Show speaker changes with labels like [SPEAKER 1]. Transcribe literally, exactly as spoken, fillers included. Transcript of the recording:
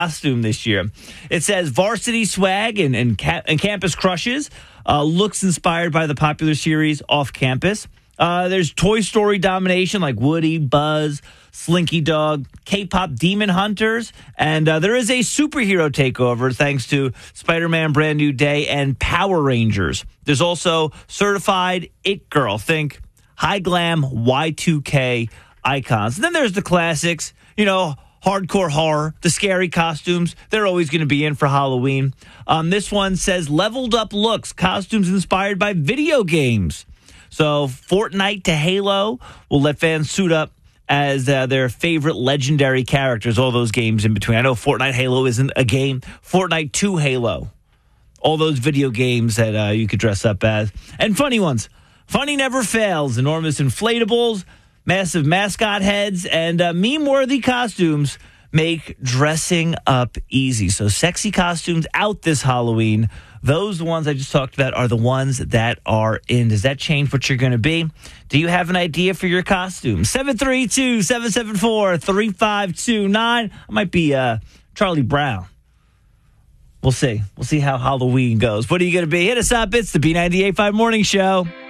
[SPEAKER 1] costume this year. It says varsity swag and, and, ca- and campus crushes. Uh, looks inspired by the popular series Off Campus. Uh, there's Toy Story domination like Woody, Buzz, Slinky Dog, K-pop Demon Hunters, and uh, there is a superhero takeover thanks to Spider-Man Brand New Day and Power Rangers. There's also Certified It Girl. Think high glam Y two K icons. And then there's the classics, you know, hardcore horror, the scary costumes. They're always going to be in for Halloween. Um, this one says leveled up looks, costumes inspired by video games. So Fortnite to Halo will let fans suit up as uh, their favorite legendary characters, all those games in between. I know Fortnite Halo isn't a game. Fortnite two Halo. All those video games that uh, you could dress up as. And funny ones. Funny never fails. Enormous inflatables, massive mascot heads, and uh, meme-worthy costumes make dressing up easy. So sexy costumes out this Halloween. Those ones I just talked about are the ones that are in. Does that change what you're going to be? Do you have an idea for your costume? seven three two, seven seven four, three five two nine. I might be uh, Charlie Brown. We'll see. We'll see how Halloween goes. What are you going to be? Hit us up. It's the B ninety-eight point five Morning Show.